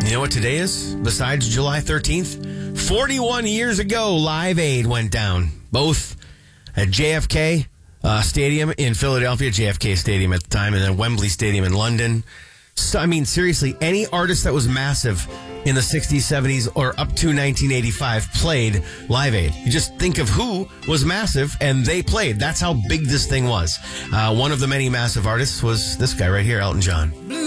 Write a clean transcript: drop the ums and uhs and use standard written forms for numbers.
You know what today is? Besides July 13th? 41 years ago, Live Aid went down. Both at JFK Stadium in Philadelphia, JFK Stadium at the time, and then Wembley Stadium in London. So, I mean, seriously, any artist that was massive in the 60s, 70s, or up to 1985 played Live Aid. You just think of who was massive, and they played. That's how big this thing was. One of the many massive artists was this guy right here, Elton John.